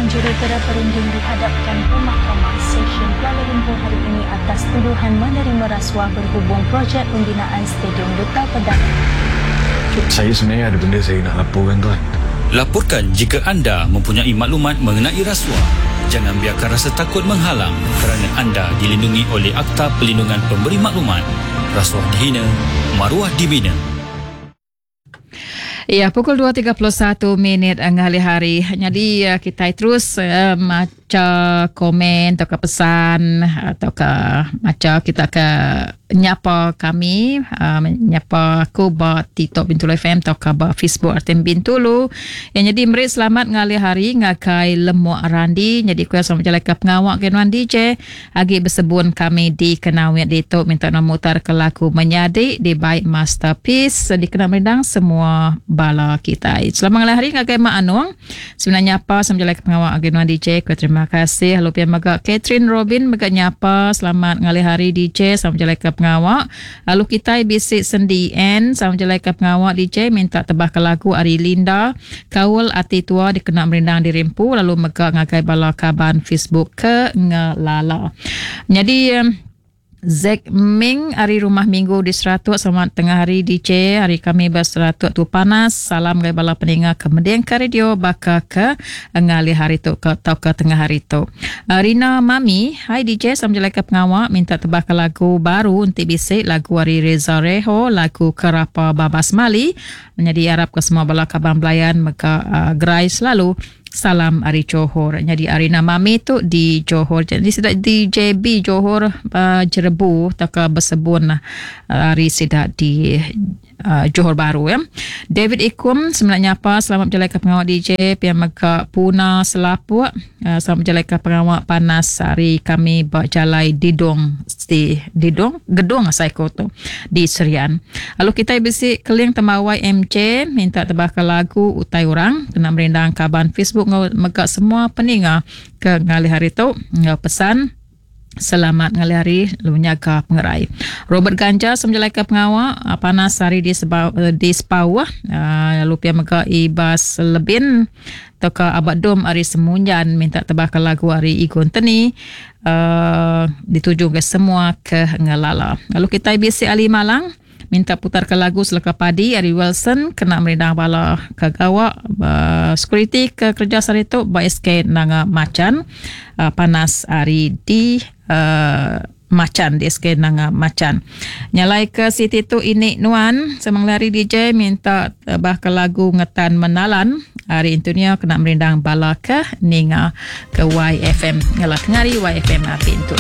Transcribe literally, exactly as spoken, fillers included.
Jurutera Perunding dihadapkan ke Mahkamah Session Kuala Lumpur hari ini atas tuduhan menerima rasuah berhubung projek pembinaan Stadium Duta Pedang. Saya sebenarnya ada benda saya nak laporkan, tuan. Laporkan jika anda mempunyai maklumat mengenai rasuah. Jangan biarkan rasa takut menghalang kerana anda dilindungi oleh Akta Pelindungan Pemberi Maklumat. Rasuah dihina, maruah dibina. Ya, pukul dua tiga puluh satu minit ngali hari. Jadi uh, kita terus uh, maca komen atau ke pesan atau ke maca kita ke nyapa kami, uh, nyapa aku ba TikTok Bintulu F M atau ke ba Facebook Artem Bintulu. Yang jadi merit selamat ngali hari ngakai lemuk randi. Jadi ku sama jalan ke pengawak kenuan D J agi bersebun kami di Kenawit Ditok minta nak mutar ke lagu Menyadik di Baik Masterpiece di Kena Mendang semua bala kita. Selamat ngali hari ngakai Mak Anuang. Sebenarnya apa sama jalan ke pengawak kenuan D J. Ku terima kasih. Lalu pia maga Catherine Robin maga nyapa selamat ngali hari D J sama jalan ke pengawak. Lalu kita bisik sendi N sama jalan ke pengawak D J minta tebah ke lagu Ari Linda Kawul Ati Tua di Kena Merindang di Rimpu lalu mega ngakai bala kaban Facebook ke ngelala. Jadi um, Zek Ming hari rumah minggu di Seratuk selamat tengah hari D J hari kami berseratuk tu panas salam gai bala peninga ke Mediang ke radio baka ke ngali hari tu ke tau ke tengah hari tu. uh, Rina Mami hai D J sama jelai ke pengawak minta tebak ke lagu baru untuk bisik lagu Ari Reza Reho lagu Kerapa Babas Mali. Jadi harap ke semua bala kaban belayan maka uh, gerai selalu salam Ari Johor. Jadi Arina Mami tu di Johor. Jadi sudah di J B Johor uh, Jerebu tak bersebun uh, Ari sidak di uh, Johor Baru ya. David Ikum sebenarnya apa selamat berjalan ke pengawak D J pihak Mekak Puna Selapuk. Uh, selamat berjalan ke pengawak panas hari kami berjalai Didong di Didong Gedung Saiko tu di Serian. Lalu kita bisik keling temawai M C minta tebah ke lagu Utai Orang kena merindang kaban Facebook megak semua peninga ke ngali hari tu ngau pesan selamat ngali hari lu nyaga pengerai. Robert Ganja semjelai ke pengawak panas hari di sebau di Sepawah lalu pia megak ibas lebin toka abad dom hari semunyan minta tebah ke lagu hari Igun Teni uh, dituju ke semua ke ngelala. Lalu kita bisi Ali Malang minta putar ke lagu Selaka Padi Ari Wilson kena merindang bala kagawak uh, security ke kerja sari tu ba S K nanga macan uh, panas hari di uh, macan di S K nanga macan nyalai ke Siti tu ini nuan semang lari D J minta uh, bah ke lagu Ngetan Menalan hari intunya kena merindang bala ke ninga ke Y F M ngalah ngari Y F M api itu.